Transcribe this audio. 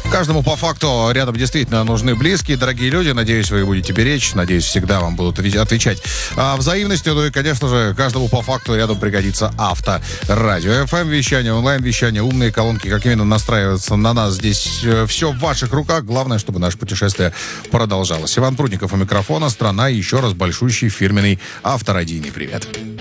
Каждому по факту рядом действительно нужны близкие, дорогие люди. Надеюсь, вы будете беречь. Надеюсь, всегда вам будут отвечать взаимностью. Ну и, конечно же, каждому по факту рядом пригодится Авторадио. FM-вещание, онлайн-вещание, умные колонки. Как именно настраиваться на нас здесь все в ваших руках. Главное, чтобы наше путешествие продолжалось. Иван Прудников у микрофона. Страна. Еще раз большущий фирменный авторадийный привет.